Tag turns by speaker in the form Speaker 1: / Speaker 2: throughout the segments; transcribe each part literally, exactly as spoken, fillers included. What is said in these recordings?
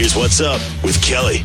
Speaker 1: Here's What's Up with Kelly.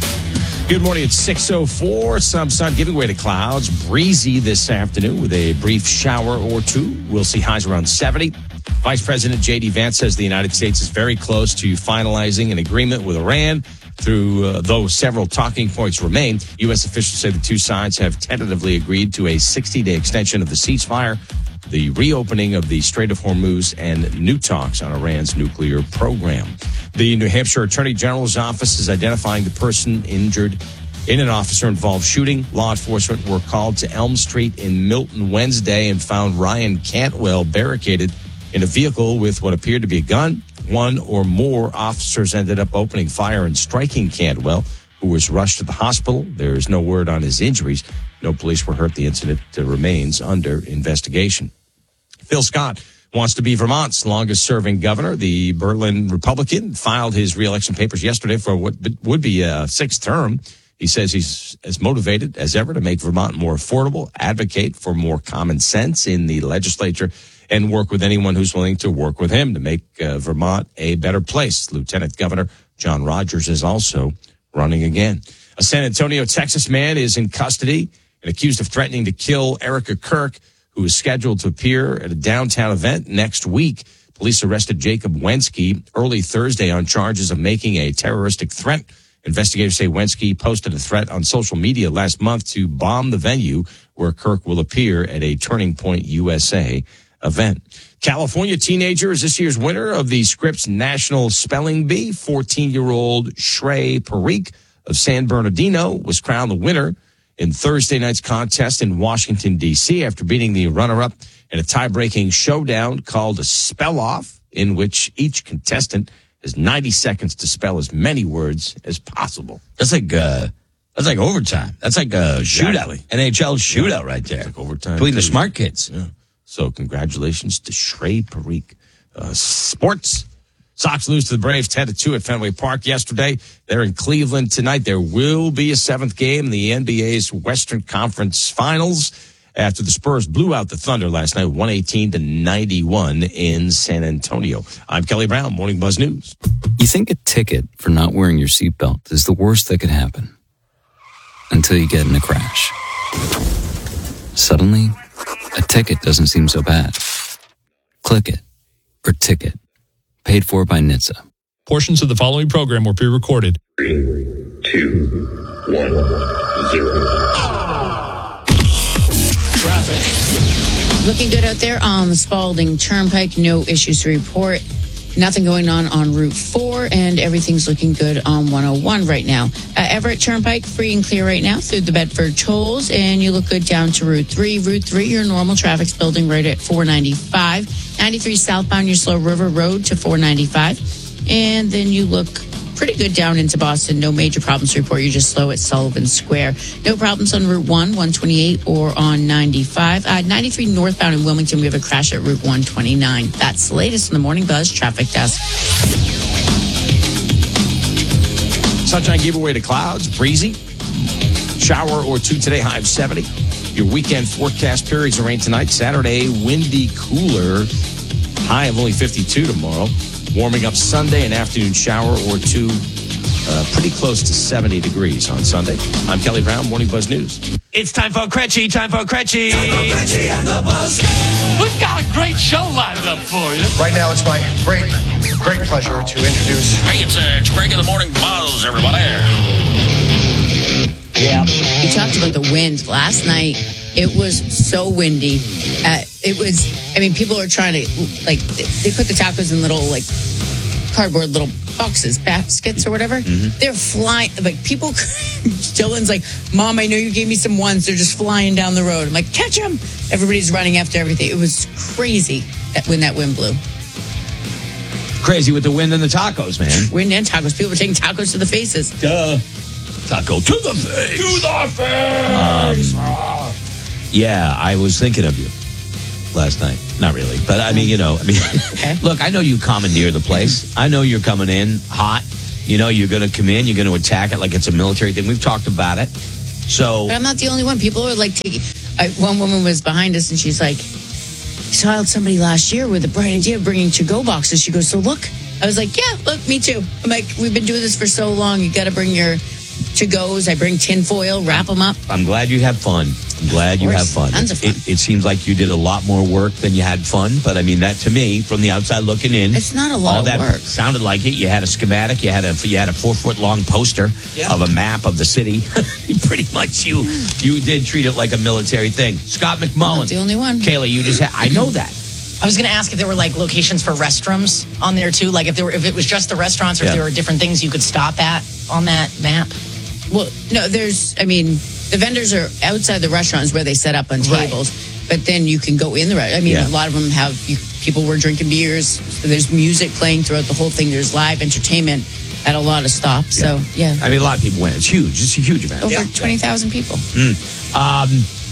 Speaker 2: Good morning. It's six oh four. Some sun giving way to clouds. Breezy this afternoon with a brief shower or two. We'll see highs around seventy. Vice President J D Vance says the United States is very close to finalizing an agreement with Iran, through uh, though several talking points remain. U S officials say the two sides have tentatively agreed to a sixty-day extension of the ceasefire, the reopening of the Strait of Hormuz, and new talks on Iran's nuclear program. The New Hampshire Attorney General's office is identifying the person injured in an officer-involved shooting. Law enforcement were called to Elm Street in Milton Wednesday and found Ryan Cantwell barricaded in a vehicle with what appeared to be a gun. One or more officers ended up opening fire and striking Cantwell, who was rushed to the hospital. There is no word on his injuries. No police were hurt. The incident remains under investigation. Phil Scott wants to be Vermont's longest-serving governor. The Berlin Republican filed his re-election papers yesterday for what would be a sixth term. He says he's as motivated as ever to make Vermont more affordable, advocate for more common sense in the legislature, and work with anyone who's willing to work with him to make uh, Vermont a better place. Lieutenant Governor John Rogers is also running again. A San Antonio, Texas man is in custody and accused of threatening to kill Erica Kirk, who is scheduled to appear at a downtown event next week. Police arrested Jacob Wensky early Thursday on charges of making a terroristic threat. Investigators say Wensky posted a threat on social media last month to bomb the venue where Kirk will appear at a Turning Point U S A event. California teenager is this year's winner of the Scripps National Spelling Bee. fourteen-year-old Shrey Parikh of San Bernardino was crowned the winner in Thursday night's contest in Washington, D C after beating the runner-up in a tie-breaking showdown called a spell-off, in which each contestant has ninety seconds to spell as many words as possible.
Speaker 3: That's like uh, that's like overtime. That's like a shootout,
Speaker 2: Exactly.
Speaker 3: N H L shootout right there.
Speaker 2: Like overtime.
Speaker 3: Between the
Speaker 2: too.
Speaker 3: smart kids.
Speaker 2: Yeah. So congratulations to Shrey Parikh. Uh, sports. Sox lose to the Braves ten to two at Fenway Park yesterday. They're in Cleveland tonight. There will be a seventh game in the N B A's Western Conference Finals after the Spurs blew out the Thunder last night, one eighteen to ninety-one in San Antonio. I'm Kelly Brown, Morning Buzz News.
Speaker 4: You think a ticket for not wearing your seatbelt is the worst that could happen until you get in a crash. Suddenly, a ticket doesn't seem so bad. Click it or ticket. Paid for by N H T S A.
Speaker 5: Portions of the following program were pre-recorded.
Speaker 6: Three, two, one, zero.
Speaker 7: Traffic. Looking good out there on the Spalding Turnpike. No issues to report. Nothing going on on Route four, and everything's looking good on one oh one right now. Uh, Everett Turnpike, free and clear right now through the Bedford tolls, and you look good down to Route three. Route three, your normal traffic's building right at four ninety-five. ninety-three southbound, your slow River Road to four ninety-five. And then you look pretty good down into Boston. No major problems to report. You're just slow at Sullivan Square. No problems on Route one, one twenty-eight, or on ninety-five. Uh, ninety-three northbound in Wilmington, we have a crash at Route one twenty-nine. That's the latest in the Morning Buzz Traffic Desk.
Speaker 2: Sunshine giveaway to clouds, breezy. Shower or two today, high of seventy. Your weekend forecast, periods of rain tonight. Saturday, windy, cooler, high of only fifty-two tomorrow. Warming up Sunday, an afternoon shower or two, uh, pretty close to seventy degrees on Sunday. I'm Kelly Brown, Morning Buzz News.
Speaker 8: It's time for Cretchy, time for Cretchy.
Speaker 9: Time for Cretchy and the Buzz.
Speaker 8: We've got a great show lined up for you.
Speaker 10: Right now, it's my great, great pleasure to introduce...
Speaker 11: Hey, it's, uh, it's Greg in the Morning Buzz, everybody.
Speaker 7: Yeah. We talked about the wind last night. It was so windy. Uh, it was, I mean, people are trying to, like, they put the tacos in little, like, cardboard little boxes, baskets or whatever. Mm-hmm. They're flying, like, people, Dylan's like, Mom, I know you gave me some ones. They're just flying down the road. I'm like, catch them. Everybody's running after everything. It was crazy when that wind blew.
Speaker 3: Crazy with the wind and the tacos, man.
Speaker 7: Wind and tacos. People were taking tacos to the faces.
Speaker 3: Duh. Taco to the face.
Speaker 9: To the face.
Speaker 3: Um, yeah, I was thinking of you last night. Not really, but I mean, you know, I mean, okay. Look, I know you commandeer the place. I know you're coming in hot. You know, you're going to come in. You're going to attack it like it's a military thing. We've talked about it. So,
Speaker 7: but I'm not the only one. People are like taking. I, one woman was behind us, and she's like, "I saw somebody last year with a bright idea of bringing to-go boxes." She goes, "So look, I was like, yeah, look, me too. I'm like, we've been doing this for so long. You got to bring your to-goes. I bring tinfoil, wrap them up.
Speaker 3: I'm glad you have fun. I'm glad you have fun.
Speaker 7: Tons of fun.
Speaker 3: It, it seems like you did a lot more work than you had fun, but I mean that to me, from the outside looking in,
Speaker 7: it's not a lot
Speaker 3: all
Speaker 7: of
Speaker 3: that
Speaker 7: work.
Speaker 3: Sounded like it. You had a schematic. You had a you had a four foot long poster
Speaker 1: Yeah.
Speaker 3: of a map of the city. Pretty much, you you did treat it like a military thing. Scott McMullen,
Speaker 7: Not the only one.
Speaker 3: Kayla, you just had, I know that.
Speaker 1: I was going to ask if there were like locations for restrooms on there too, like if there were if it was just the restaurants or
Speaker 3: Yeah.
Speaker 1: if there were different things you could stop at on that map.
Speaker 7: Well, no, there's, I mean, the vendors are outside the restaurants where they set up on
Speaker 1: Right.
Speaker 7: tables, but then you can go in the restaurant. I mean,
Speaker 3: Yeah.
Speaker 7: a lot of them have, you, people were drinking beers. There's music playing throughout the whole thing. There's live entertainment at a lot of stops. So, yeah.
Speaker 3: I mean, a lot of people went. It's huge. It's a huge event.
Speaker 7: Over twenty thousand people.
Speaker 3: Um,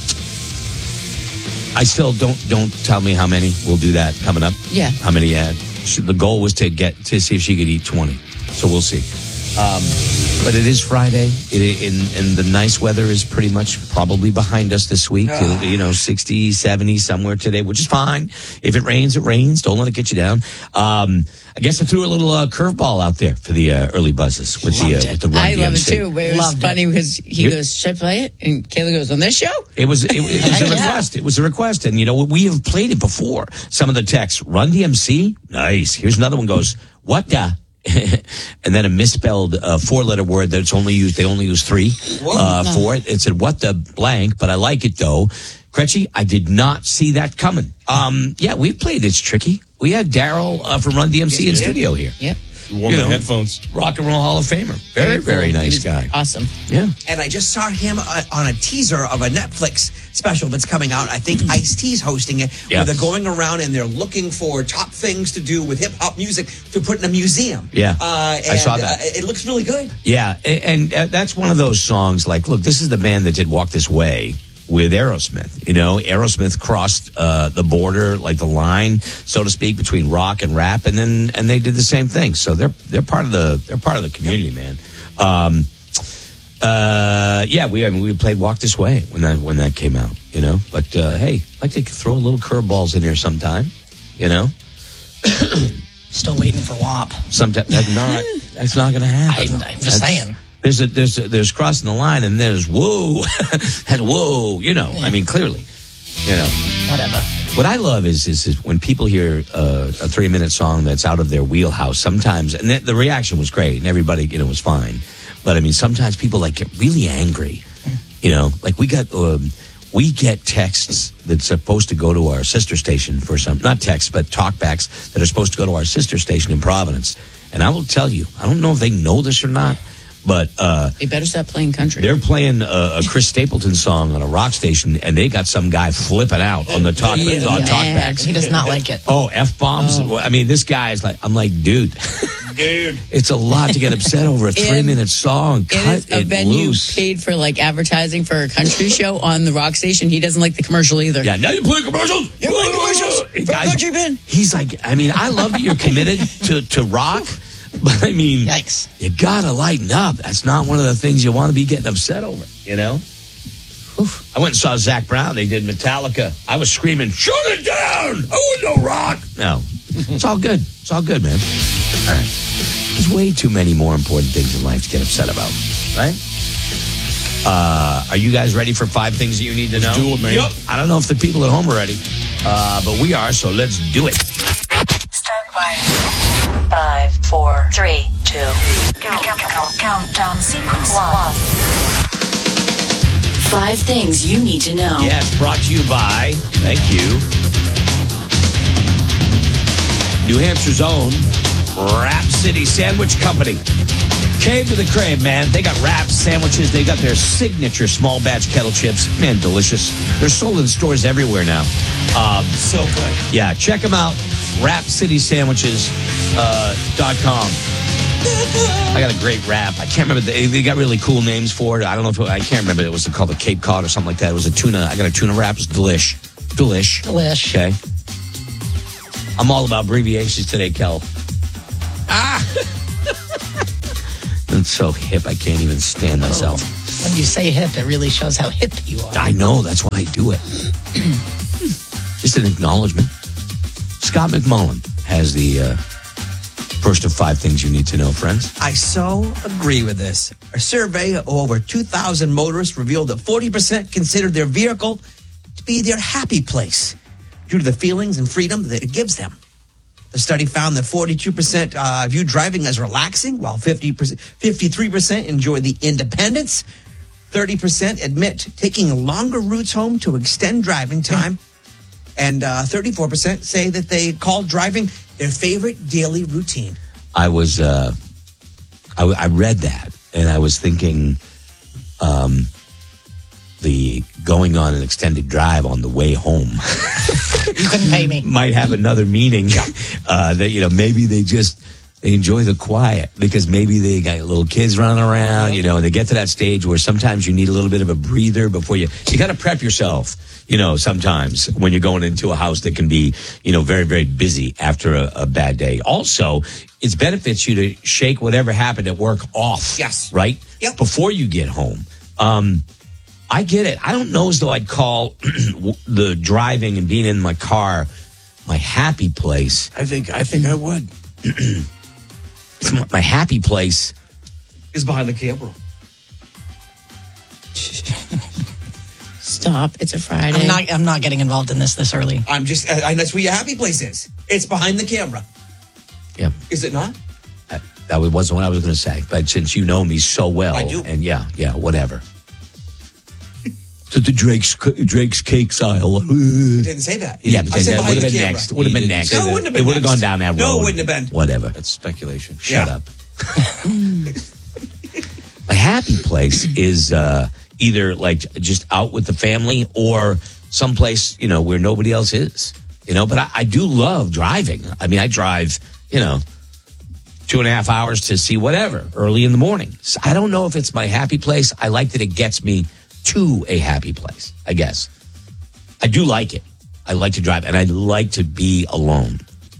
Speaker 3: I still don't don't tell me how many. We'll do that coming up.
Speaker 7: Yeah.
Speaker 3: How many you had? She- The goal was to get to see if she could eat twenty. So we'll see. Um, but it is Friday, it, and, and the nice weather is pretty much probably behind us this week. It'll, you know, sixty, seventy somewhere today, which is fine. If it rains, it rains. Don't let it get you down. Um, I guess I threw a little uh, curveball out there for the uh, early buzzes with the uh, with the Run
Speaker 7: I love it
Speaker 3: D M C.
Speaker 7: too, but it was
Speaker 1: Loved it.
Speaker 7: funny because he
Speaker 3: You-
Speaker 7: goes, should I play it? And Kayla goes, on this show?
Speaker 3: It was it, it was a request. It was a request, and you know we have played it before. Some of the texts, Run D M C, nice. Here's another one goes, what the, and then a misspelled uh, four-letter word that's only used. They only use three uh, for it. It said what the blank, but I like it though. Cretchy, I did not see that coming. Um, yeah, we played. It's tricky. We had Daryl uh, from Run D M C in studio here.
Speaker 7: Yep.
Speaker 2: Wore
Speaker 3: You
Speaker 2: my
Speaker 3: know.
Speaker 2: headphones.
Speaker 3: Rock and Roll Hall of Famer. Very, very
Speaker 7: He
Speaker 3: nice
Speaker 7: was
Speaker 3: guy.
Speaker 7: Awesome.
Speaker 3: Yeah.
Speaker 12: And I just saw him uh, on a teaser of a Netflix special that's coming out. I think Ice-T's hosting it.
Speaker 3: Yeah.
Speaker 12: Where they're going around and they're looking for top things to do with hip-hop music to put in a museum.
Speaker 3: Yeah.
Speaker 12: Uh, and,
Speaker 3: I saw that.
Speaker 12: Uh, it looks really good.
Speaker 3: Yeah, and, and uh, that's one of those songs like, look, this is the band that did Walk This Way with Aerosmith. You know, Aerosmith crossed uh, the border, like the line, so to speak, between rock and rap, and then and they did the same thing. So they're they're part of the they're part of the community, man. Um, uh, yeah, we I mean we played Walk This Way when that when that came out, you know. But uh, hey, I'd like to throw a little curveballs in there sometime, you know.
Speaker 1: Still waiting for W A P.
Speaker 3: Sometimes that's not that's not going to happen.
Speaker 1: I- I'm just
Speaker 3: That's-
Speaker 1: saying.
Speaker 3: There's a, there's a, there's crossing the line, and there's whoa, and whoa. You know, I mean, clearly, you know.
Speaker 1: Whatever.
Speaker 3: What I love is is, is when people hear uh, a three minute song that's out of their wheelhouse. Sometimes, and the, the reaction was great, and everybody, you know, was fine. But I mean, sometimes people like get really angry. You know, like we got. Um, We get texts that's supposed to go to our sister station for some, not texts, but talkbacks that are supposed to go to our sister station in Providence. And I will tell you, I don't know if they know this or not, but uh,
Speaker 7: They better stop playing country.
Speaker 3: they're playing a, a Chris Stapleton song on a rock station, and they got some guy flipping out on the talk
Speaker 7: He is
Speaker 3: on
Speaker 7: mad.
Speaker 3: talkbacks.
Speaker 1: He does not like it.
Speaker 3: Oh, F bombs. I mean, this guy is like, I'm like, dude,
Speaker 2: Dude.
Speaker 3: it's a lot to get upset over a three minute song.
Speaker 7: It
Speaker 3: Cut
Speaker 7: is a
Speaker 3: it
Speaker 7: venue
Speaker 3: loose.
Speaker 7: paid for like advertising for a country show on the rock station. He doesn't like the commercial either.
Speaker 3: Yeah, now you play commercials.
Speaker 12: You play commercials
Speaker 3: Hey,
Speaker 12: for
Speaker 3: guys,
Speaker 12: country band.
Speaker 3: He's like, I mean, I love that you're committed to, to rock, but I mean,
Speaker 1: Yikes.
Speaker 3: you gotta lighten up. That's not one of the things you want to be getting upset over, you know? Oof. I went and saw Zach Brown. They did Metallica. I was screaming, shut it down! Oh, no rock! No, it's all good. It's all good, man. All right. There's way too many more important things in life to get upset about, right? Uh, are you guys ready for five things that you need to know?
Speaker 2: do it, man.
Speaker 3: Yep. I don't know if the people at home are ready, uh, but we are, so let's do it.
Speaker 13: Stand by. Five, four, three, two. Count, count, count, countdown sequence one. Five things you need to know.
Speaker 3: Yes, brought to you by, thank you, New Hampshire's own Rap City Sandwich Company. Cave to the crave, man. They got wraps, sandwiches. They got their signature small batch kettle chips. Man, delicious. They're sold in stores everywhere now. Um,
Speaker 12: So good.
Speaker 3: yeah, check them out. rap city sandwiches dot com. I got a great wrap. I can't remember. They, they got really cool names for it. I don't know if it, I can't remember. It was called the Cape Cod or something like that. It was a tuna. I got a tuna wrap. It was delish. Delish.
Speaker 1: Delish.
Speaker 3: Okay. I'm all about abbreviations today, Kel. Ah! It's so hip, I can't even stand myself.
Speaker 1: When you say hip, it really shows how hip you are.
Speaker 3: I know, that's why I do it. Just an acknowledgement. Scott McMullen has the uh, First of five things you need to know, friends.
Speaker 12: I so agree with this. A survey of over two thousand motorists revealed that forty percent considered their vehicle to be their happy place due to the feelings and freedom that it gives them. The study found that forty-two percent uh, view driving as relaxing, while fifty percent, fifty-three percent enjoy the independence. thirty percent admit taking longer routes home to extend driving time. And uh, thirty-four percent say that they call driving their favorite daily routine.
Speaker 3: I was, uh, I, I read that, and I was thinking, um, the going on an extended drive on the way home
Speaker 1: You couldn't pay me.
Speaker 3: might have another meaning. Uh, that, you know, maybe they just they enjoy the quiet because maybe they got little kids running around, you know, and they get to that stage where sometimes you need a little bit of a breather before you, you got to prep yourself, you know, sometimes when you're going into a house that can be, you know, very, very busy after a, a bad day. Also, it benefits you to shake whatever happened at work off.
Speaker 12: Yes.
Speaker 3: Right?
Speaker 12: Yep.
Speaker 3: Before you get home. Um, I get it. I don't know as though I'd call the driving and being in my car my happy place.
Speaker 2: I think I think I would.
Speaker 3: My happy place
Speaker 12: Is behind the camera.
Speaker 7: Stop. It's a Friday.
Speaker 1: I'm not. I'm not getting involved in this this early.
Speaker 12: I'm just, uh, and that's where your happy place is. It's behind the camera.
Speaker 3: Yeah.
Speaker 12: Is it not?
Speaker 3: Uh, that wasn't what I was going to say. But since you know me so well.
Speaker 12: I do.
Speaker 3: And yeah, yeah, whatever. To the Drake's Drake's Cakes aisle.
Speaker 12: I didn't say that.
Speaker 3: Yeah, but
Speaker 12: I said
Speaker 3: that
Speaker 12: behind
Speaker 3: would have
Speaker 12: the
Speaker 3: been
Speaker 12: camera.
Speaker 3: next. Would have been next.
Speaker 12: No, it wouldn't have been
Speaker 3: It would have
Speaker 12: next.
Speaker 3: gone down that road.
Speaker 12: No, it wouldn't have been.
Speaker 3: Whatever.
Speaker 2: That's speculation.
Speaker 3: Shut
Speaker 12: Yeah.
Speaker 3: up. My happy place is uh, either like just out with the family or someplace, you know, where nobody else is. You know, but I, I do love driving. I mean, I drive, you know, two and a half hours to see whatever early in the morning. So I don't know if it's my happy place. I like that it gets me to a happy place, I guess. I do like it. I like to drive, and I like to be alone,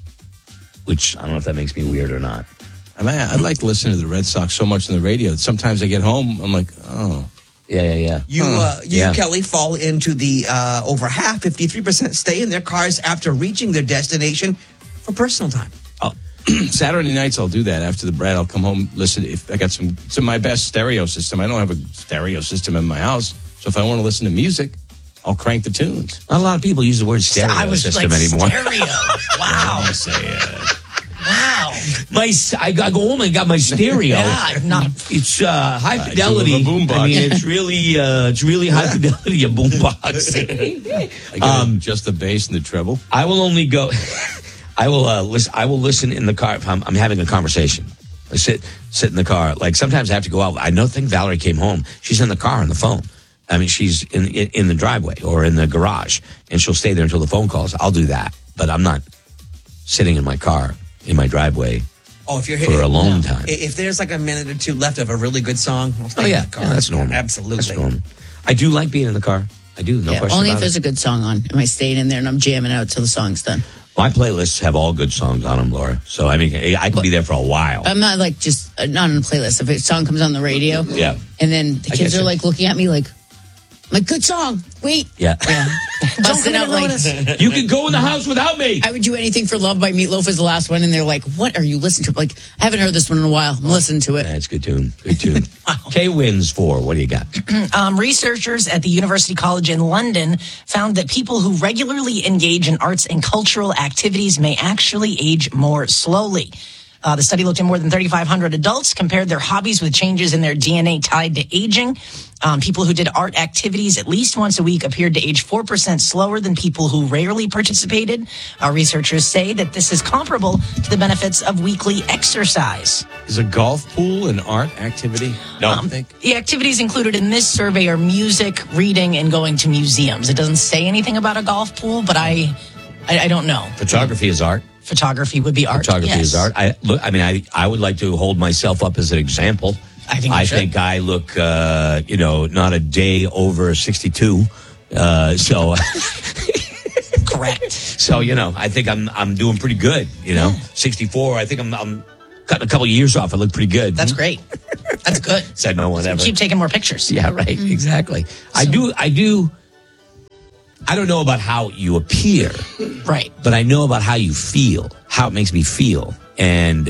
Speaker 3: which I don't know if that makes me weird or not.
Speaker 2: I mean, I like to listen to the Red Sox so much on the radio. Sometimes I get home, I'm like, oh.
Speaker 3: Yeah, yeah, yeah.
Speaker 12: You, uh, you
Speaker 3: Yeah.
Speaker 12: Kelly, fall into the uh, over half, fifty-three percent stay in their cars after reaching their destination for personal time.
Speaker 2: I'll, Saturday nights I'll do that. After the bread, I'll come home, listen. If I got some, some of my best stereo system. I don't have a stereo system in my house, so if I want to listen to music, I'll crank the tunes.
Speaker 3: Not a lot of people use the word stereo
Speaker 1: I was
Speaker 3: system
Speaker 1: like
Speaker 3: anymore.
Speaker 1: stereo. Wow.
Speaker 2: I say, uh,
Speaker 1: Wow.
Speaker 3: My, I, I go home and got my stereo.
Speaker 1: Yeah, not.
Speaker 3: It's uh, high
Speaker 2: Uh,
Speaker 3: fidelity.
Speaker 2: it's a boombox.
Speaker 3: I mean, it's really, uh, it's really high fidelity. A boombox.
Speaker 2: I get
Speaker 3: Um,
Speaker 2: just the bass and the treble.
Speaker 3: I will only go. I will uh, listen. I will listen in the car if I'm, I'm having a conversation. I sit sit in the car. Like sometimes I have to go out. I know. Think Valerie came home. She's in the car on the phone. I mean, she's in, in in the driveway or in the garage, and she'll stay there until the phone calls. I'll do that, but I'm not sitting in my car in my driveway.
Speaker 12: Oh, if you're
Speaker 3: for a long time.
Speaker 12: If there's like a minute or two left of a really good song, I'll stay
Speaker 3: Oh yeah,
Speaker 12: in the car.
Speaker 3: yeah, that's normal.
Speaker 12: Absolutely.
Speaker 3: That's normal. I do like being in the car. I do. No
Speaker 7: Yeah,
Speaker 3: question
Speaker 7: only
Speaker 3: about
Speaker 7: if there's
Speaker 3: it.
Speaker 7: a good song on. Am I staying in there and I'm jamming out till the song's done?
Speaker 3: My playlists have all good songs on them, Laura. So I mean, I can be there for a while.
Speaker 7: I'm not like just uh, not on a playlist. If a song comes on the radio,
Speaker 3: Yeah.
Speaker 7: and then the
Speaker 3: I
Speaker 7: kids
Speaker 3: get
Speaker 7: are
Speaker 3: you.
Speaker 7: like looking at me like, like good song. Wait,
Speaker 3: Yeah.
Speaker 7: busting out like,
Speaker 3: You can go in the house without me.
Speaker 7: I would do anything for love by Meatloaf is the last one, and they're like, what are you listening to? Like, I haven't heard this one in a while. I'm listening to it.
Speaker 3: That's good tune. Good tune. K wins for what do you got?
Speaker 1: Um, researchers at the University College in London found that people who regularly engage in arts and cultural activities may actually age more slowly. Uh, the study looked at more than thirty-five hundred adults, compared their hobbies with changes in their D N A tied to aging. Um, people who did art activities at least once a week appeared to age four percent slower than people who rarely participated. Uh, researchers say that this is comparable to the benefits of weekly exercise.
Speaker 2: Is a golf pool an art activity? No, I think.
Speaker 1: The activities included in this survey are music, reading, and going to museums. It doesn't say anything about a golf pool, but I, I, I don't know.
Speaker 3: Photography is art.
Speaker 1: Photography would be art.
Speaker 3: Photography
Speaker 1: yes.
Speaker 3: is art. I look. I mean, I I would like to hold myself up as an example.
Speaker 1: I think you
Speaker 3: I
Speaker 1: should.
Speaker 3: think I look, uh, you know, not a day over sixty-two. Uh, so,
Speaker 1: Correct.
Speaker 3: so you know, I think I'm I'm doing pretty good. You know, sixty-four. I think I'm I'm cutting a couple of years off. I look pretty good.
Speaker 1: That's great. That's good.
Speaker 3: Said no one ever.
Speaker 1: Keep taking more pictures.
Speaker 3: Yeah, right. Exactly. I do. I do. I don't know about how you appear,
Speaker 1: Right.
Speaker 3: but I know about how you feel, how it makes me feel. And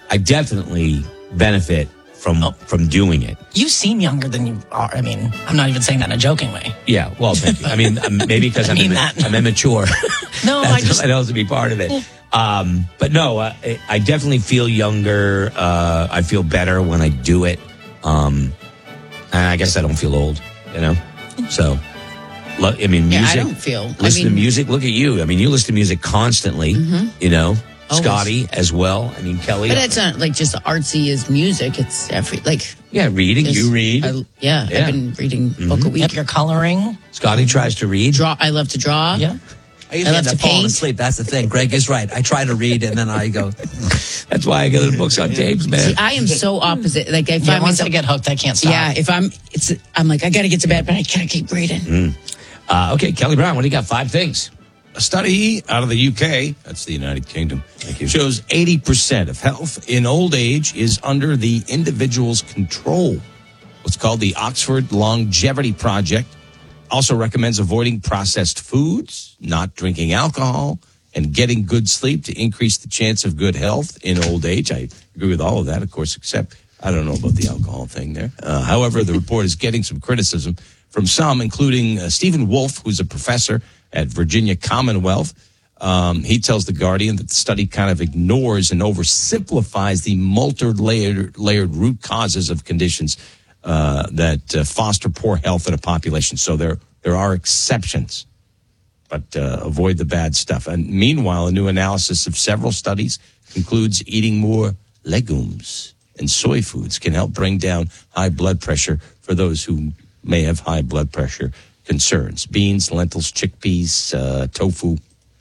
Speaker 3: I definitely benefit from
Speaker 1: Oh.
Speaker 3: from doing it.
Speaker 1: You seem younger than you are. I mean, I'm not even saying that in a joking way.
Speaker 3: Yeah, well, thank you. I mean, um, maybe because
Speaker 1: I
Speaker 3: I'm,
Speaker 1: mean
Speaker 3: imma-
Speaker 1: that.
Speaker 3: I'm immature.
Speaker 1: No,
Speaker 3: That's
Speaker 1: I just.
Speaker 3: that also be part of it. Um, but no, uh, I, I definitely feel younger. Uh, I feel better when I do it. Um, and I guess I don't feel old, you know? So, lo- I mean,
Speaker 7: Yeah, I
Speaker 3: music.
Speaker 7: don't feel- I
Speaker 3: Listen to
Speaker 7: mean-
Speaker 3: music. Look at you. I mean, you listen to music constantly, you know?
Speaker 7: Always.
Speaker 3: Scotty as well. I mean, Kelly.
Speaker 7: But it's not like just artsy as music. It's every like.
Speaker 3: yeah, reading.
Speaker 7: just-
Speaker 3: You read.
Speaker 7: I, yeah,
Speaker 3: Yeah.
Speaker 7: I've been reading book a week.
Speaker 1: Yep, you're coloring.
Speaker 3: Scotty tries to read.
Speaker 7: Draw. I love to draw.
Speaker 1: Yeah.
Speaker 12: I usually
Speaker 7: I
Speaker 12: end
Speaker 7: love
Speaker 12: up
Speaker 7: to
Speaker 12: falling
Speaker 7: paint.
Speaker 12: asleep. That's the thing. Greg is right. I try to read and then I go.
Speaker 3: That's why I go to the books on tapes, man.
Speaker 7: See, I am so opposite. Like I find
Speaker 1: Yeah, once
Speaker 7: myself.
Speaker 1: I get hooked, I can't stop.
Speaker 7: yeah, if I'm, it's. I'm like I got to get to bed, but I gotta keep reading.
Speaker 3: Uh, okay, Kelly Brown, what do you got? Five things.
Speaker 2: A study out of the U K, that's the United Kingdom, shows eighty percent of health in old age is under the individual's control. What's called the Oxford Longevity Project also recommends avoiding processed foods, not drinking alcohol, and getting good sleep to increase the chance of good health in old age. I agree with all of that, of course, except I don't know about the alcohol thing there. Uh, however, the report is getting some criticism from some, including uh, Stephen Wolfe, who's a professor at Virginia Commonwealth. Um, he tells The Guardian that the study kind of ignores and oversimplifies the multi-layered layered root causes of conditions uh, that uh, foster poor health in a population. So there there are exceptions, but uh, avoid the bad stuff. And meanwhile, a new analysis of several studies concludes eating more legumes and soy foods can help bring down high blood pressure for those who may have high blood pressure concerns. Beans, lentils, chickpeas, uh, tofu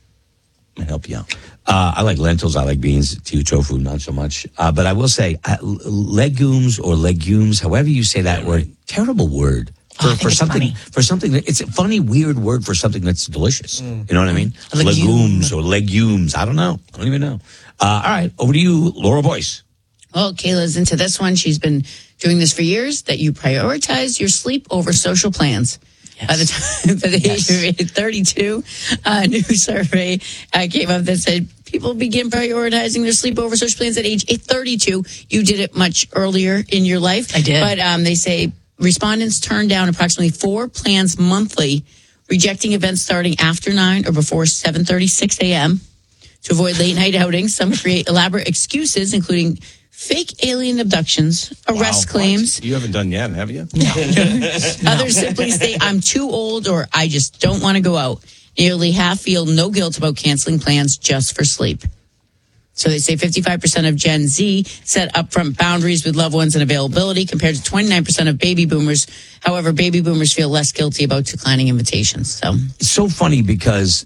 Speaker 2: may help you out.
Speaker 3: Uh, I like lentils. I like beans. To tofu, not so much. Uh, but I will say, uh, l- legumes or legumes, however you say that word, terrible word for,
Speaker 1: Oh, I think
Speaker 3: for
Speaker 1: it's
Speaker 3: something.
Speaker 1: funny.
Speaker 3: For something that it's a funny, weird word for something that's delicious. You know what I mean?
Speaker 1: A legume.
Speaker 3: Legumes or legumes. I don't know. I don't even know. Uh, all right, over to you, Laura Boyce.
Speaker 7: Well, Kayla's into this one. She's been doing this for years. That you prioritize your sleep over social plans. By the time, by the
Speaker 1: Yes.
Speaker 7: age of thirty-two, a new survey uh, came up that said people begin prioritizing their sleep over social plans at age thirty-two. You did it much earlier in your life.
Speaker 1: I did.
Speaker 7: But um, they say respondents turned down approximately four plans monthly, rejecting events starting after nine or before seven thirty-six a.m. To avoid late night outings, some create elaborate excuses, including fake alien abductions, arrest
Speaker 2: Wow,
Speaker 7: claims.
Speaker 2: what? You haven't done yet, have you?
Speaker 7: Others simply say, I'm too old or I just don't want to go out. Nearly half feel no guilt about canceling plans just for sleep. So they say fifty-five percent of Gen Z set upfront boundaries with loved ones and availability compared to twenty-nine percent of baby boomers. However, baby boomers feel less guilty about declining invitations. So
Speaker 3: It's so funny because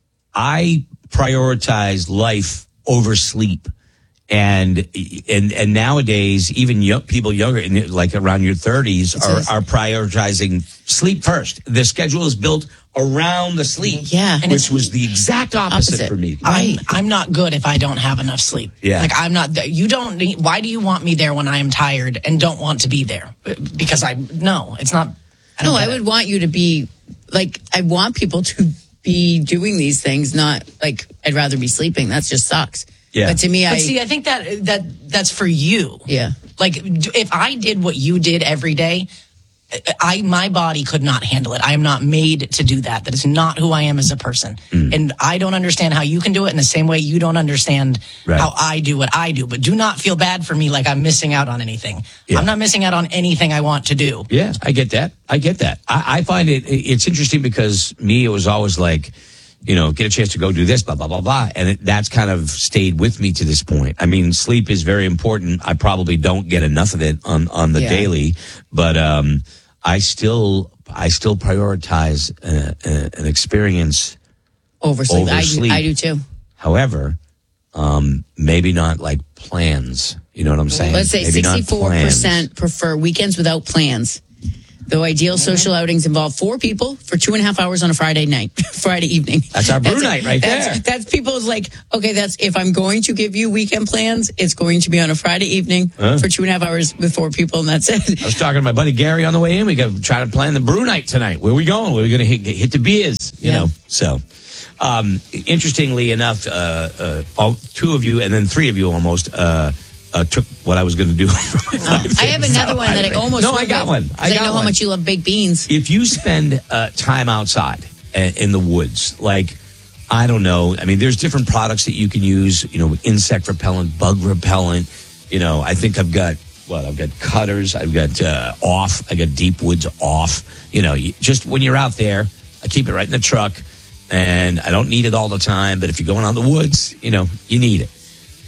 Speaker 3: I prioritize life over sleep. And and and nowadays, even young, people younger, like around your thirties, are, are prioritizing sleep first. The schedule is built around the sleep,
Speaker 7: yeah,
Speaker 1: And
Speaker 3: which
Speaker 1: it's
Speaker 3: was the exact opposite,
Speaker 7: opposite.
Speaker 3: for me.
Speaker 1: I'm, I'm not good if I don't have enough sleep.
Speaker 3: Yeah.
Speaker 1: Like I'm not, you don't need, why do you want me there when I am tired and don't want to be there? Because I, no, it's not. I don't
Speaker 7: no,
Speaker 1: get
Speaker 7: I
Speaker 1: it.
Speaker 7: would want you to be like, I want people to be doing these things, not like I'd rather be sleeping. That just sucks.
Speaker 3: Yeah.
Speaker 7: But to me,
Speaker 1: But
Speaker 7: I,
Speaker 1: see, I think that, that, that's for you.
Speaker 7: yeah.
Speaker 1: Like if I did what you did every day, I my body could not handle it. I am not made to do that. That is not who I am as a person.
Speaker 3: Mm.
Speaker 1: And I don't understand how you can do it in the same way you don't understand
Speaker 3: Right.
Speaker 1: how I do what I do. But do not feel bad for me like I'm missing out on anything.
Speaker 3: Yeah.
Speaker 1: I'm not missing out on anything I want to do.
Speaker 3: Yeah, I get that. I get that. I, I find it, it's interesting because me, it was always like, you know, get a chance to go do this, blah, blah, blah, blah. And it, that's kind of stayed with me to this point. I mean, sleep is very important. I probably don't get enough of it on, on the
Speaker 7: Yeah.
Speaker 3: daily, but, um, I still, I still prioritize uh, uh, an experience
Speaker 7: Oversleep.
Speaker 3: over
Speaker 7: I,
Speaker 3: sleep.
Speaker 7: I do too.
Speaker 3: However, um, maybe not like plans. You know what I'm saying?
Speaker 7: Let's say
Speaker 3: Maybe not
Speaker 7: sixty-four
Speaker 3: plans.
Speaker 7: percent prefer weekends without plans. Though ideal social outings involve four people for two and a half hours on a Friday night, Friday evening.
Speaker 3: That's our brew night right
Speaker 7: that's,
Speaker 3: there.
Speaker 7: That's people's like, okay, that's if I'm going to give you weekend plans, it's going to be on a Friday evening
Speaker 3: Huh?
Speaker 7: for two and a half hours with four people, and that's it.
Speaker 3: I was talking to my buddy Gary on the way in. We got to try to plan the brew night tonight. Where are we going? Where are we going to hit, hit the beers? You
Speaker 7: Yeah.
Speaker 3: know, so. Um, interestingly enough, uh, uh, all two of you and then three of you almost uh, uh, took what I was going to do.
Speaker 7: I have another one that I almost
Speaker 3: No, I got one. I
Speaker 7: I
Speaker 3: got
Speaker 7: know
Speaker 3: one.
Speaker 7: how much you love baked beans.
Speaker 3: If you spend uh, time outside uh, in the woods, like, I don't know, I mean, there's different products that you can use, you know, insect repellent, bug repellent. You know, I think I've got, what, I've got cutters, I've got uh, off, I got Deep Woods off. You know, you, just when you're out there, I keep it right in the truck, and I don't need it all the time, but if you're going out in the woods, you know, you need it.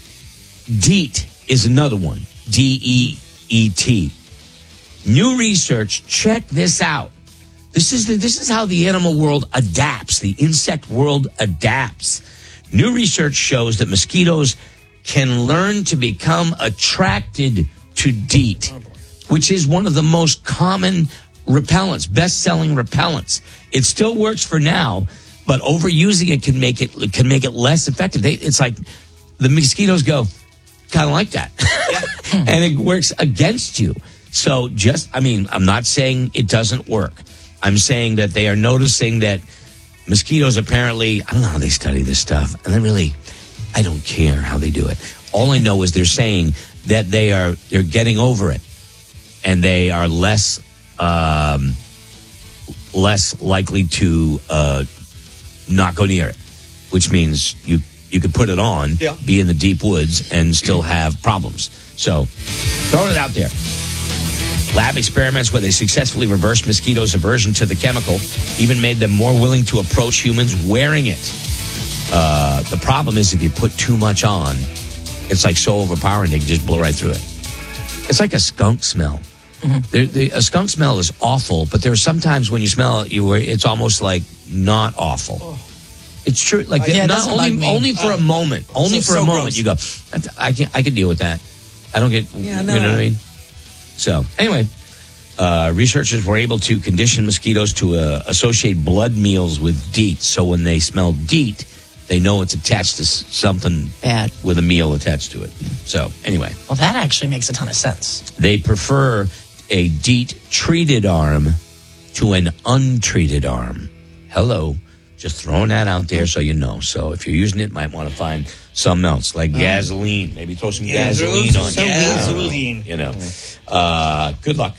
Speaker 3: DEET is another one, D E E T. New research, check this out. This is the, this is how the animal world adapts. The insect world adapts. New research shows that mosquitoes can learn to become attracted to DEET, which is one of the most common repellents, best-selling repellents. It still works for now, but overusing it can make it can make it less effective. They, it's like the mosquitoes go, kind of like that, and it works against you. So just, I mean, I'm not saying it doesn't work. I'm saying that they are noticing that mosquitoes apparently, I don't know how they study this stuff. And then really, I don't care how they do it. All I know is they're saying that they are, they're getting over it. And they are less, um, less likely to uh, not go near it. Which means you, you could put it on, yeah. be in the deep woods, and still have problems. So, throwing it out there. Lab experiments where they successfully reversed mosquitoes' aversion to the chemical even made them more willing to approach humans wearing it. Uh, the problem is if you put too much on, it's like so overpowering they can just blow right through it. It's like a skunk smell. Mm-hmm. There, there, a skunk smell is awful, but there are sometimes when you smell it, you it's almost like not awful. Oh. It's true. Like
Speaker 1: yeah,
Speaker 3: not only only for uh, a moment, only so, for a so moment gross. You go, I can I can deal with that. I don't get yeah, no. You know what I mean? So, anyway, uh, researchers were able to condition mosquitoes to uh, associate blood meals with DEET. So when they smell DEET, they know it's attached to something
Speaker 7: bad
Speaker 3: with a meal attached to it. So, anyway.
Speaker 1: Well, that actually makes a ton of sense.
Speaker 3: They prefer a DEET-treated arm to an untreated arm. Hello. Just throwing that out there so you know. So if you're using it, might want to find something else, like um, gasoline. Maybe throw some yeah, gasoline on
Speaker 12: so gasoline.
Speaker 3: You know. Uh, good luck.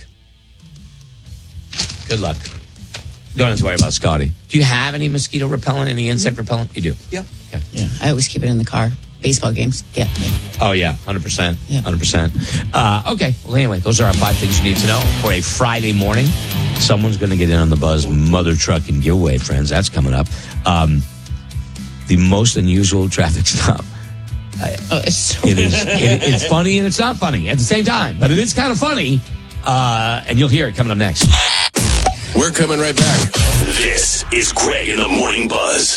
Speaker 3: Good luck. Don't have to worry about Scotty. Do you have any mosquito repellent, any insect mm-hmm. repellent? You do?
Speaker 12: Yeah.
Speaker 3: Okay.
Speaker 7: Yeah. I always keep it in the car. Baseball games. Yeah.
Speaker 3: Oh, yeah. one hundred percent.
Speaker 7: Yeah.
Speaker 3: one hundred percent. Uh, okay. Well, anyway, those are our five things you need to know for a Friday morning. Someone's going to get in on the Buzz Mother Trucking giveaway, friends. That's coming up. Um, the most unusual traffic stop. I,
Speaker 7: oh, it's so
Speaker 3: it is. It, it's funny and it's not funny at the same time, but it is kind of funny. Uh, and you'll hear it coming up next.
Speaker 14: We're coming right back. This is Greg in the Morning Buzz.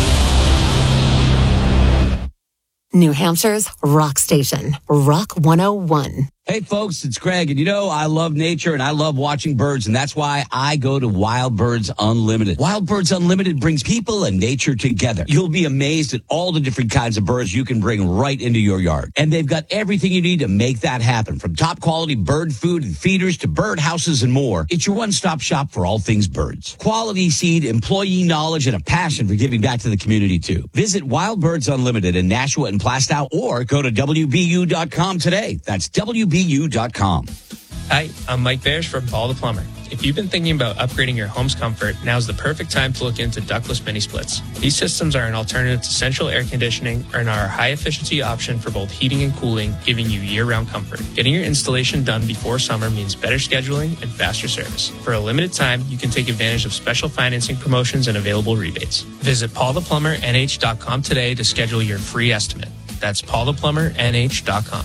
Speaker 15: New Hampshire's rock station, Rock one oh one.
Speaker 16: Hey, folks, it's Greg, and you know I love nature and I love watching birds, and that's why I go to Wild Birds Unlimited. Wild Birds Unlimited brings people and nature together. You'll be amazed at all the different kinds of birds you can bring right into your yard. And they've got everything you need to make that happen, from top quality bird food and feeders to bird houses and more. It's your one-stop shop for all things birds. Quality seed, employee knowledge, and a passion for giving back to the community, too. Visit Wild Birds Unlimited in Nashua and Plastow, or go to W B U dot com today. That's W B U dot com.
Speaker 17: Hi, I'm Mike Barish from Paul the Plumber. If you've been thinking about upgrading your home's comfort, now's the perfect time to look into ductless mini splits. These systems are an alternative to central air conditioning and are a high-efficiency option for both heating and cooling, giving you year-round comfort. Getting your installation done before summer means better scheduling and faster service. For a limited time, you can take advantage of special financing promotions and available rebates. Visit paul the plumber N H dot com today to schedule your free estimate. That's paul the plumber N H dot com.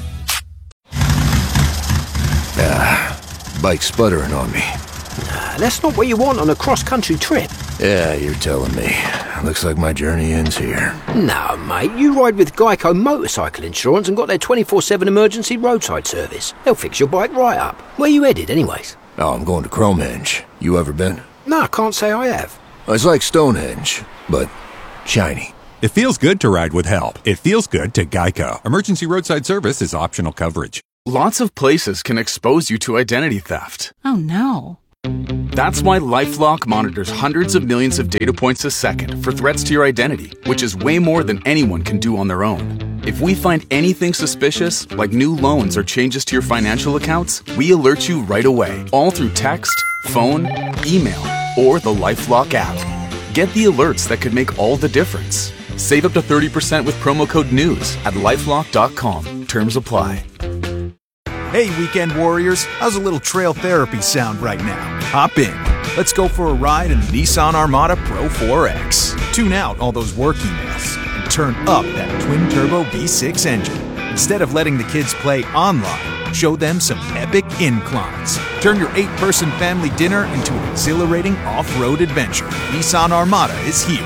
Speaker 18: Ah, bike's sputtering on me.
Speaker 19: Nah, that's not what you want on a cross-country trip.
Speaker 18: Yeah, you're telling me. Looks like my journey ends here.
Speaker 19: No, mate, you ride with Geico Motorcycle Insurance and got their twenty-four seven emergency roadside service. They'll fix your bike right up. Where you headed, anyways?
Speaker 18: Oh, I'm going to Cromehenge. You ever been?
Speaker 19: No, I can't say I have.
Speaker 18: It's like Stonehenge, but shiny.
Speaker 20: It feels good to ride with help. It feels good to Geico. Emergency roadside service is optional coverage.
Speaker 21: Lots of places can expose you to identity theft.
Speaker 22: Oh, no.
Speaker 21: That's why LifeLock monitors hundreds of millions of data points a second for threats to your identity, which is way more than anyone can do on their own. If we find anything suspicious, like new loans or changes to your financial accounts, we alert you right away, all through text, phone, email, or the LifeLock app. Get the alerts that could make all the difference. Save up to thirty percent with promo code NEWS at lifelock dot com. Terms apply.
Speaker 22: Hey, weekend warriors, how's a little trail therapy sound right now? Hop in. Let's go for a ride in the Nissan Armada Pro four X. Tune out all those work emails and turn up that twin-turbo V six engine. Instead of letting the kids play online, show them some epic inclines. Turn your eight-person family dinner into an exhilarating off-road adventure. Nissan Armada is here.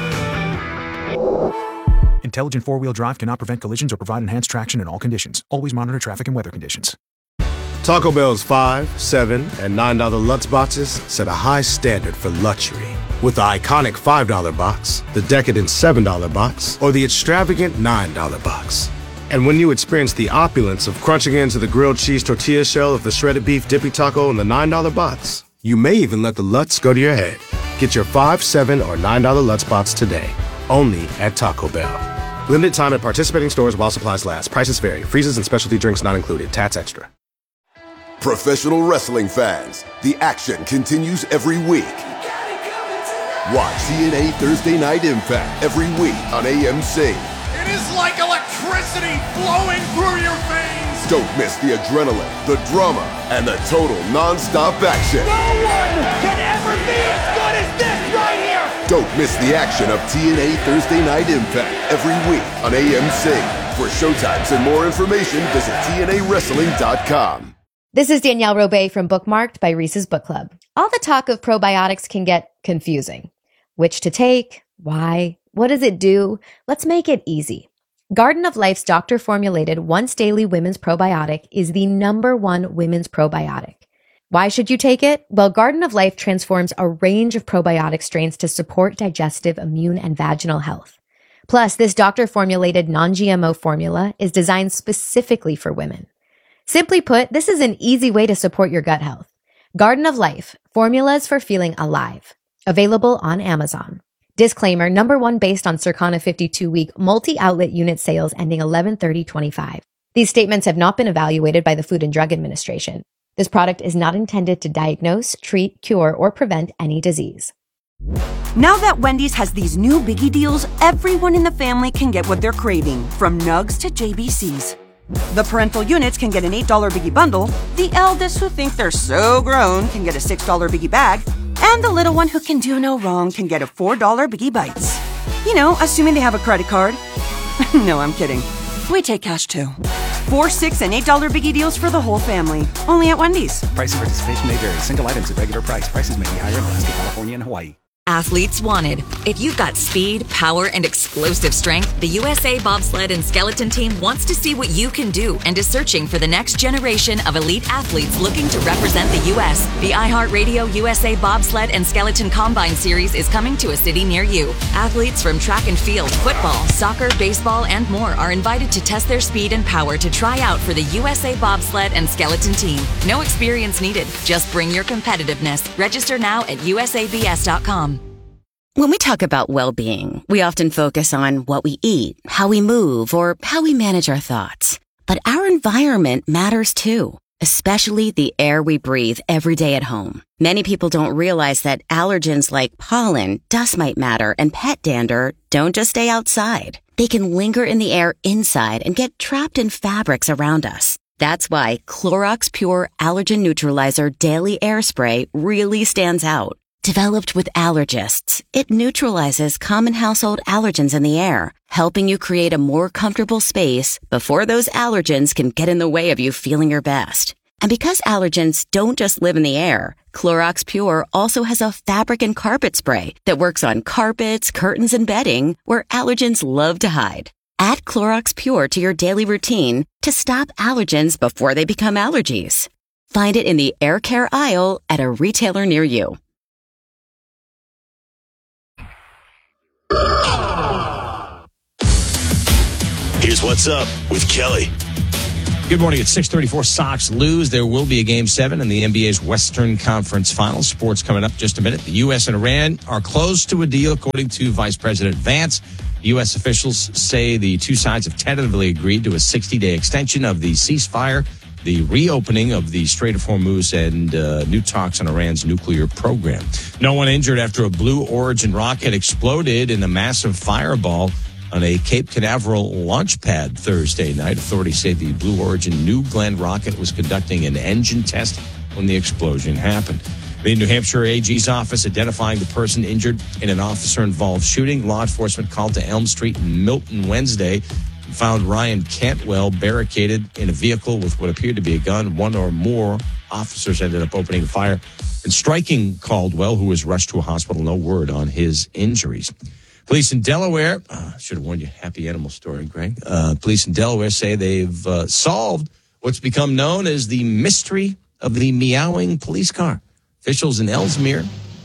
Speaker 22: Intelligent four-wheel drive cannot prevent collisions or provide enhanced traction in all conditions. Always monitor traffic and weather conditions.
Speaker 23: Taco Bell's five, seven, and nine dollar Lutz boxes set a high standard for luxury. With the iconic five dollar box, the decadent seven dollar box, or the extravagant nine dollar box. And when you experience the opulence of crunching into the grilled cheese tortilla shell of the shredded beef dippy taco in the nine dollar box, you may even let the Lutz go to your head. Get your five, seven, or nine dollar Lutz box today, only at Taco Bell. Limited time at participating stores while supplies last. Prices vary. Freezes and specialty drinks not included. Tats extra.
Speaker 14: Professional wrestling fans, the action continues every week. Watch T N A Thursday Night Impact every week on A M C.
Speaker 9: It is like electricity flowing through your veins.
Speaker 14: Don't miss the adrenaline, the drama, and the total non-stop action.
Speaker 9: No one can ever be as good as this right here.
Speaker 14: Don't miss the action of T N A Thursday Night Impact every week on A M C. For showtimes and more information, visit T N A wrestling dot com.
Speaker 24: This is Danielle Robay from Bookmarked by Reese's Book Club. All the talk of probiotics can get confusing. Which to take? Why? What does it do? Let's make it easy. Garden of Life's doctor-formulated once-daily women's probiotic is the number one women's probiotic. Why should you take it? Well, Garden of Life transforms a range of probiotic strains to support digestive, immune, and vaginal health. Plus, this doctor-formulated non-G M O formula is designed specifically for women. Simply put, this is an easy way to support your gut health. Garden of Life, formulas for feeling alive. Available on Amazon. Disclaimer, number one based on Circana fifty-two week multi-outlet unit sales ending eleven thirty twenty-five. These statements have not been evaluated by the Food and Drug Administration. This product is not intended to diagnose, treat, cure, or prevent any disease.
Speaker 25: Now that Wendy's has these new biggie deals, everyone in the family can get what they're craving, from nugs to J B Cs. The parental units can get an eight dollar biggie bundle, the eldest who think they're so grown can get a six dollar biggie bag, and the little one who can do no wrong can get a four dollar biggie bites. You know, assuming they have a credit card. No, I'm kidding. We take cash too. Four, six, and eight dollar biggie deals for the whole family. Only at Wendy's.
Speaker 26: Price and participation may vary. Single items at regular price. Prices may be higher in Alaska, California, and Hawaii.
Speaker 27: Athletes wanted. If you've got speed, power, and explosive strength, the U S A Bobsled and Skeleton Team wants to see what you can do and is searching for the next generation of elite athletes looking to represent the U S The iHeartRadio U S A Bobsled and Skeleton Combine Series is coming to a city near you. Athletes from track and field, football, soccer, baseball, and more are invited to test their speed and power to try out for the U S A Bobsled and Skeleton Team. No experience needed. Just bring your competitiveness. Register now at U S A B S dot com.
Speaker 28: When we talk about well-being, we often focus on what we eat, how we move, or how we manage our thoughts. But our environment matters too, especially the air we breathe every day at home. Many people don't realize that allergens like pollen, dust mite matter, and pet dander don't just stay outside. They can linger in the air inside and get trapped in fabrics around us. That's why Clorox Pure Allergen Neutralizer Daily Air Spray really stands out. Developed with allergists, it neutralizes common household allergens in the air, helping you create a more comfortable space before those allergens can get in the way of you feeling your best. And because allergens don't just live in the air, Clorox Pure also has a fabric and carpet spray that works on carpets, curtains, and bedding where allergens love to hide. Add Clorox Pure to your daily routine to stop allergens before they become allergies. Find it in the air care aisle at a retailer near you.
Speaker 14: Here's what's up with Kelly.
Speaker 3: Good morning. At six thirty-four, Sox lose. There will be a Game seven in the N B A's Western Conference Finals. Sports coming up just a minute. The U S and Iran are close to a deal, according to Vice President Vance. U S officials say the two sides have tentatively agreed to a sixty-day extension of the ceasefire, the reopening of the Strait of Hormuz, and uh, new talks on Iran's nuclear program. No one injured after a Blue Origin rocket exploded in a massive fireball on a Cape Canaveral launch pad Thursday night. Authorities say the Blue Origin New Glenn rocket was conducting an engine test when the explosion happened. The New Hampshire A G's office identifying the person injured in an officer-involved shooting. Law enforcement called to Elm Street in Milton Wednesday and found Ryan Cantwell barricaded in a vehicle with what appeared to be a gun. One or more officers ended up opening fire and striking Caldwell, who was rushed to a hospital. No word on his injuries. Police in Delaware, uh, should have warned you, happy animal story, Greg. Uh, police in Delaware say they've uh, solved what's become known as the mystery of the meowing police car. Officials in Ellesmere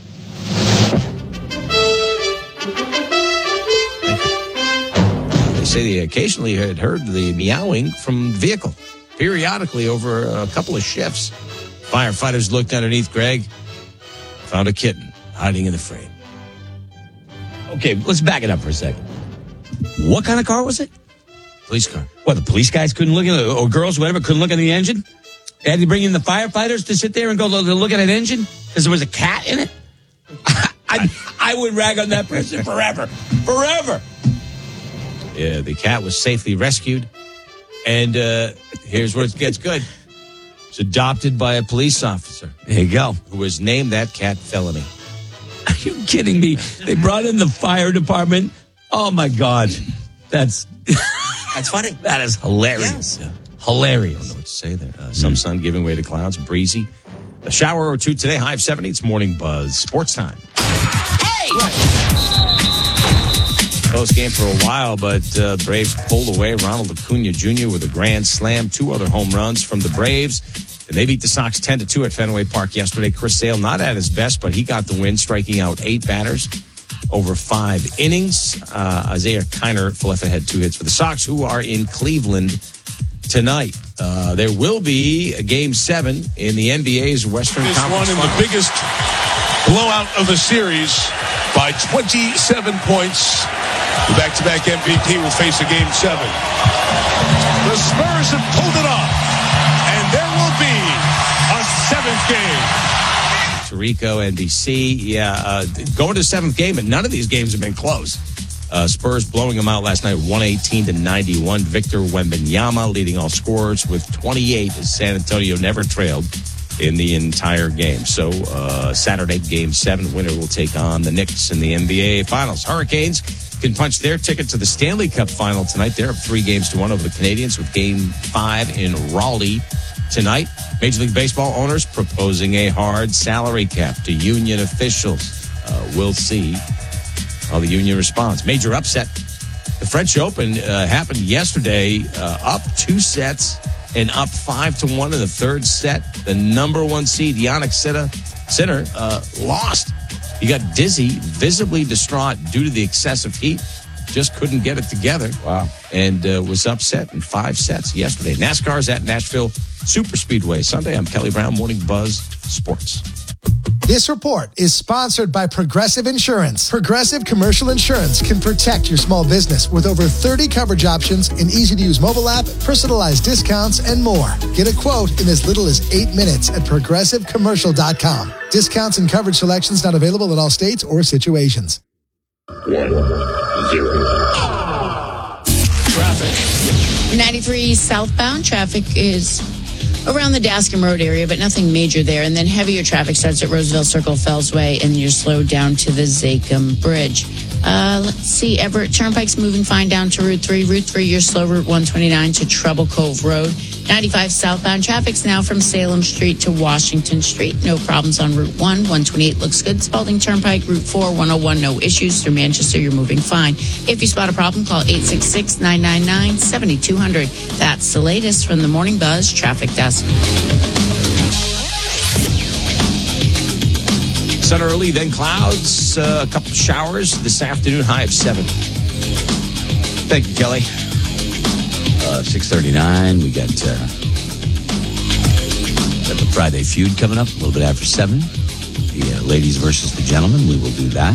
Speaker 3: they say they occasionally had heard the meowing from the vehicle, periodically over a couple of shifts. Firefighters looked underneath, Greg, found a kitten hiding in the frame.
Speaker 16: Okay, let's back it up for a second. What kind of car was it?
Speaker 3: Police car.
Speaker 16: What, the police guys couldn't look at it, or girls, whatever, couldn't look at the engine? They had to bring in the firefighters to sit there and go to look at an engine because there was a cat in it? I, I would rag on that person forever. Forever.
Speaker 3: Yeah, the cat was safely rescued. And uh, here's where it gets good. It's adopted by a police officer.
Speaker 16: There you go.
Speaker 3: Who was named that cat Felony.
Speaker 16: Are you kidding me? They brought in the fire department. Oh, my God. That's
Speaker 12: that's funny.
Speaker 16: That is hilarious.
Speaker 12: Yes.
Speaker 16: Hilarious.
Speaker 3: I don't know what to say there. Uh, some sun giving way to clouds, breezy. A shower or two today, high of seventy. It's Morning Buzz. Sports time.
Speaker 7: Hey!
Speaker 3: Close game for a while, but uh, Braves pulled away. Ronald Acuna Junior with a grand slam. Two other home runs from the Braves. And they beat the Sox ten to two at Fenway Park yesterday. Chris Sale not at his best, but he got the win, striking out eight batters over five innings. Uh, Isaiah Kiner Falefa had two hits for the Sox, who are in Cleveland tonight. Uh, there will be a game seven in the N B A's Western
Speaker 2: This
Speaker 3: Conference
Speaker 2: one in the biggest blowout of the series by twenty-seven points. The back-to-back M V P will face a game seven. The Spurs have pulled it off, and there will be a seventh game.
Speaker 3: Tirico, N B C, yeah, uh, going to the seventh game, and none of these games have been close. Uh, Spurs blowing them out last night, one eighteen to ninety-one. Victor Wembanyama leading all scorers with twenty-eight, as San Antonio never trailed in the entire game. So uh, Saturday, game seven, winner will take on the Knicks in the N B A Finals. Hurricanes can punch their ticket to the Stanley Cup Final tonight. They're up three games to one over the Canadians with game five in Raleigh tonight. Major League Baseball owners proposing a hard salary cap to union officials. Uh, we'll see how the union responds. Major upset. The French Open uh, happened yesterday, uh, up two sets and up five to one in the third set. The number one seed, Jannik Sinner, uh, lost. He got dizzy, visibly distraught due to the excessive heat. Just couldn't get it together.
Speaker 16: Wow.
Speaker 3: And uh, was upset in five sets yesterday. NASCAR's at Nashville Superspeedway Sunday. I'm Kelly Brown, Morning Buzz Sports.
Speaker 4: This report is sponsored by Progressive Insurance. Progressive Commercial Insurance can protect your small business with over thirty coverage options, an easy-to-use mobile app, personalized discounts, and more. Get a quote in as little as eight minutes at progressive commercial dot com. Discounts and coverage selections not available in all states or situations.
Speaker 5: One, zero.
Speaker 7: Traffic. ninety-three southbound traffic is around the Daskin Road area, but nothing major there. And then heavier traffic starts at Roosevelt Circle, Fells Way, and you're slowed down to the Zakem Bridge. Uh, let's see, Everett Turnpike's moving fine down to Route three. Route three, you're slow, Route one twenty-nine to Treble Cove Road. ninety-five southbound traffic's now from Salem Street to Washington Street. No problems on Route one. one twenty-eight looks good. Spalding Turnpike, Route four, one oh one, no issues. Through Manchester, you're moving fine. If you spot a problem, call eight six six, nine nine nine, seven two zero zero. That's the latest from the Morning Buzz Traffic Desk.
Speaker 3: Sun early, then clouds, uh, a couple of showers this afternoon, high of seven. Thank you, Kelly. Uh, uh, six thirty-nine. We got, uh, got the Friday Feud coming up a little bit after seven. The uh, ladies versus the gentlemen. We will do that.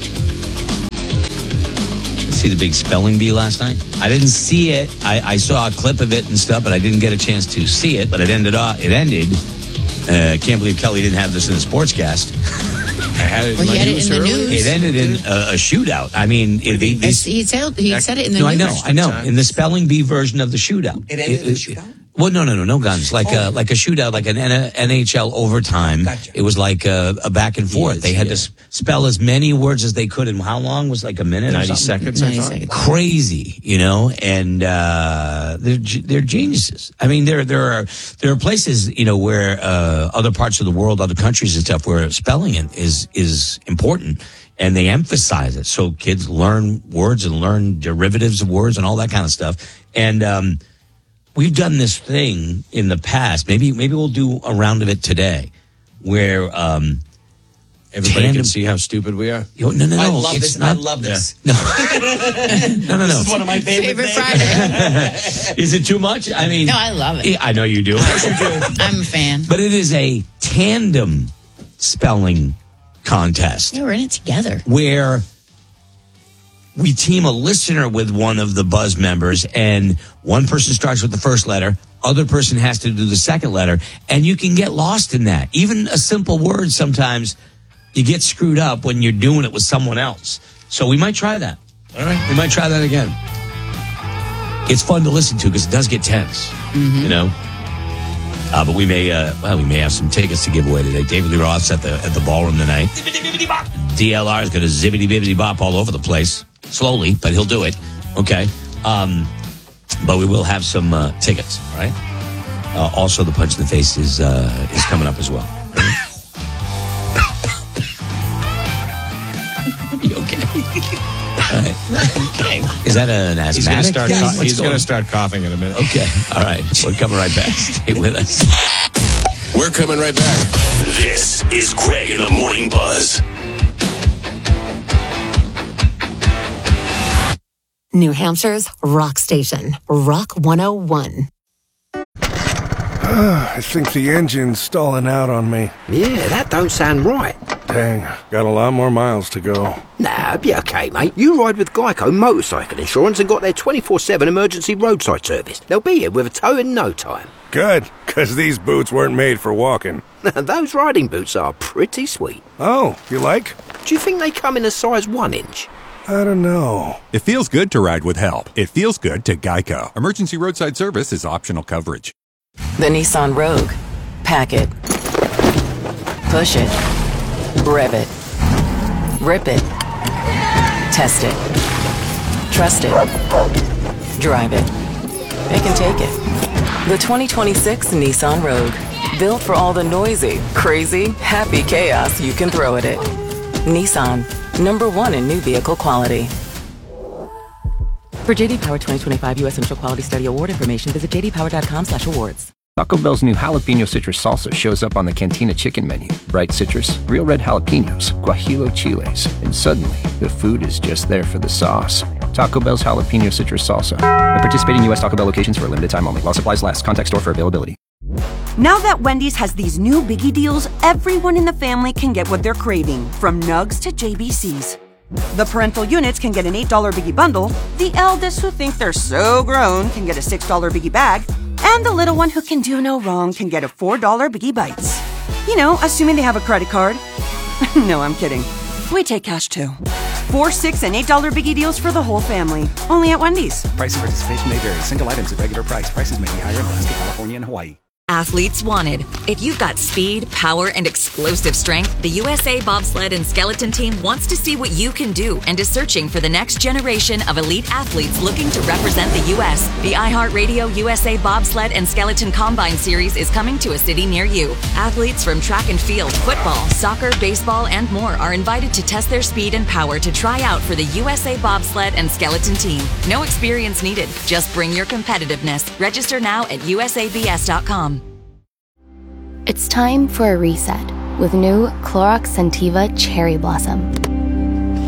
Speaker 3: See the big spelling bee last night? I didn't see it. I, I saw a clip of it and stuff, but I didn't get a chance to see it. But it ended up. It ended. I uh, can't believe Kelly didn't have this in the sportscast.
Speaker 2: I had it
Speaker 7: well,
Speaker 2: in my
Speaker 7: he had
Speaker 2: news
Speaker 7: it in the
Speaker 2: early.
Speaker 7: news.
Speaker 3: It ended in a, a shootout. I mean, it, it,
Speaker 7: It's- he said he said it in the
Speaker 3: no,
Speaker 7: news.
Speaker 3: I know, I know. In the spelling bee version of the shootout.
Speaker 12: It ended in a shootout?
Speaker 3: Well, no, no, no, no guns. Like
Speaker 12: Oh.
Speaker 3: a like a shootout, like an N H L overtime.
Speaker 12: Gotcha.
Speaker 3: It was like a, a back and forth.
Speaker 2: Yes,
Speaker 3: they had
Speaker 2: yeah.
Speaker 3: to s- spell as many words as they could. And how long was like a minute? or
Speaker 2: ninety
Speaker 3: something?
Speaker 2: seconds, I
Speaker 7: ninety
Speaker 2: thought.
Speaker 7: seconds.
Speaker 3: Crazy, you know, and uh, they're ge- they're geniuses. I mean, there there are there are places, you know, where uh, other parts of the world, other countries and stuff, where spelling it is is important, and they emphasize it so kids learn words and learn derivatives of words and all that kind of stuff. And um, we've done this thing in the past. Maybe maybe we'll do a round of it today, where. Um,
Speaker 2: Everybody
Speaker 3: Tandem-
Speaker 2: can see how stupid we are.
Speaker 3: Yo, no, no, no.
Speaker 12: I love
Speaker 3: it's
Speaker 12: this.
Speaker 3: not-
Speaker 12: I love this.
Speaker 3: No, no, no, no.
Speaker 12: This is one of my favorite,
Speaker 7: Favorite
Speaker 12: things.
Speaker 7: Friday.
Speaker 3: Is it too much? I mean,
Speaker 7: No, I love it.
Speaker 3: Yeah, I know you do.
Speaker 7: I'm a fan.
Speaker 3: But it is a tandem spelling contest
Speaker 7: Yeah, we're in it together.
Speaker 3: where we team a listener with one of the Buzz members, and one person starts with the first letter, other person has to do the second letter, and you can get lost in that. Even a simple word, sometimes you get screwed up when you're doing it with someone else. So we might try that. All right, we might try that again. It's fun to listen to because it does get tense, you know. Uh, but we may, uh, well, we may have some tickets to give away today. David Lee Roth's at the at the ballroom tonight. D L R is going to zibbity bibbity bop all over the place, slowly, but he'll do it. Okay, um, but we will have some uh, tickets. All right. Uh, also, the punch in the face is uh, is coming up as well. You okay? All right. Okay. Is that an asthmatic?
Speaker 2: He's going to start.
Speaker 3: thing?
Speaker 2: Co-
Speaker 3: What's
Speaker 2: he's
Speaker 3: going
Speaker 2: going
Speaker 3: on?
Speaker 2: to start coughing in a minute.
Speaker 3: Okay. All right. We're coming right back. Stay with us.
Speaker 2: We're coming right back.
Speaker 1: This is Greg in the Morning Buzz.
Speaker 6: New Hampshire's rock station, Rock one oh one.
Speaker 23: I think the engine's stalling out on me.
Speaker 19: Yeah, that don't sound right.
Speaker 23: Dang, got a lot more miles to go.
Speaker 19: Nah, be okay, mate. You ride with Geico Motorcycle Insurance and got their twenty-four seven emergency roadside service. They'll be here with a tow in no time.
Speaker 23: Good, because these boots weren't made for walking.
Speaker 19: Those riding boots are pretty sweet.
Speaker 23: Oh, you like?
Speaker 19: Do you think they come in a size one inch?
Speaker 23: I don't know.
Speaker 20: It feels good to ride with help. It feels good to Geico. Emergency roadside service is optional coverage.
Speaker 8: The Nissan Rogue. Pack it. Push it. Rev it. Rip it. Test it. Trust it. Drive it. It can take it. The twenty twenty-six Nissan Rogue. Built for all the noisy, crazy, happy chaos you can throw at it. Nissan. Number one in new vehicle quality. For J D Power twenty twenty-five U S Central Quality Study Award information, visit j d power dot com slash awards.
Speaker 26: Taco Bell's new jalapeno citrus salsa shows up on the Cantina chicken menu. Bright citrus, real red jalapenos, guajillo chiles, and suddenly the food is just there for the sauce. Taco Bell's jalapeno citrus salsa. At participating U S Taco Bell locations for a limited time only. While supplies last. Contact store for availability.
Speaker 25: Now that Wendy's has these new biggie deals, everyone in the family can get what they're craving, from Nugs to J B Cs. The parental units can get an eight dollar biggie bundle, the eldest who think they're so grown can get a six dollar biggie bag, and the little one who can do no wrong can get a four dollar biggie bites. You know, assuming they have a credit card. No, I'm kidding. We take cash too. Four, six, and eight dollar biggie deals for the whole family. Only at Wendy's.
Speaker 26: Price and participation may vary. Single items at regular price. Prices may be higher in Alaska, California, and Hawaii.
Speaker 27: Athletes wanted. If you've got speed, power, and explosive strength, the U S A Bobsled and Skeleton Team wants to see what you can do and is searching for the next generation of elite athletes looking to represent the U S. The iHeartRadio U S A Bobsled and Skeleton Combine Series is coming to a city near you. Athletes from track and field, football, soccer, baseball, and more are invited to test their speed and power to try out for the U S A Bobsled and Skeleton Team. No experience needed. Just bring your competitiveness. Register now at U S A B S dot com.
Speaker 10: It's time for a reset with new Clorox Scentiva Cherry Blossom.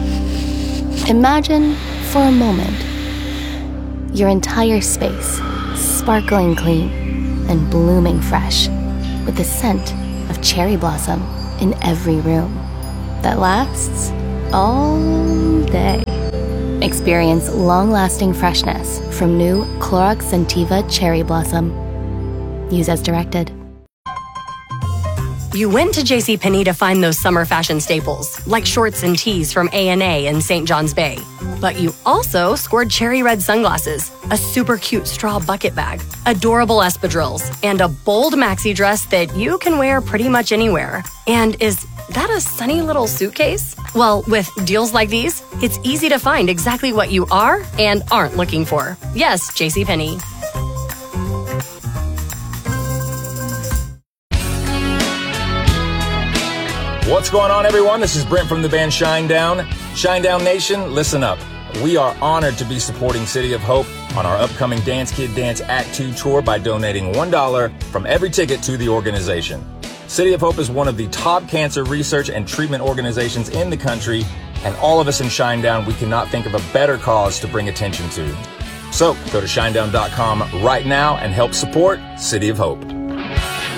Speaker 10: Imagine, for a moment, your entire space sparkling clean, and blooming fresh, with the scent of cherry blossom in every room that lasts all day. Experience long-lasting freshness from new Clorox Scentiva Cherry Blossom. Use as directed.
Speaker 9: You went to JCPenney to find those summer fashion staples, like shorts and tees from A and A in Saint John's Bay. But you also scored cherry red sunglasses, a super cute straw bucket bag, adorable espadrilles, and a bold maxi dress that you can wear pretty much anywhere. And is that a sunny little suitcase? Well, with deals like these, it's easy to find exactly what you are and aren't looking for. Yes, JCPenney.
Speaker 11: What's going on, everyone? This is Brent from the band Shinedown. Shinedown Nation, listen up. We are honored to be supporting City of Hope on our upcoming Dance Kid Dance Act two tour by donating one dollar from every ticket to the organization. City of Hope is one of the top cancer research and treatment organizations in the country, and all of us in Shinedown, we cannot think of a better cause to bring attention to. So go to shinedown dot com right now and help support City of Hope.